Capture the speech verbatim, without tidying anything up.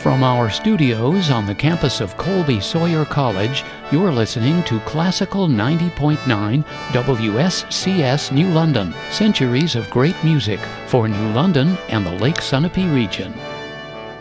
From our studios on the campus of Colby Sawyer College, you're listening to Classical ninety point nine W S C S New London, centuries of great music for New London and the Lake Sunapee region.